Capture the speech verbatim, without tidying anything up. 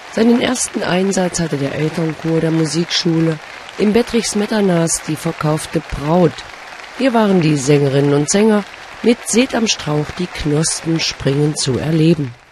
Seinen ersten Einsatz hatte der Elternchor der Musikschule im Bettrich Smetanas Die verkaufte Braut. Hier waren die Sängerinnen und Sänger mit Seht am Strauch die Knospen springen zu erleben.